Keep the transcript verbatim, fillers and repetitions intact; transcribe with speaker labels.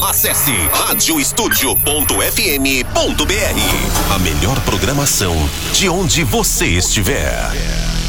Speaker 1: Acesse rádio estúdio ponto f m ponto b r. A melhor programação de onde você estiver.